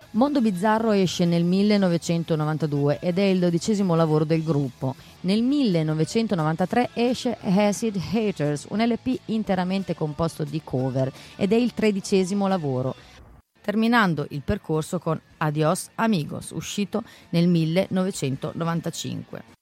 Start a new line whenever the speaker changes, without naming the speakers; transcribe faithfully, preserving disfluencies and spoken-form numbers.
Mondo Bizzarro esce nel millenovecentonovantadue ed è il dodicesimo lavoro del gruppo. Nel millenovecentonovantatré esce Acid Haters, un L P interamente composto di cover, ed è il tredicesimo lavoro, terminando il percorso con Adios Amigos, uscito nel millenovecentonovantacinque.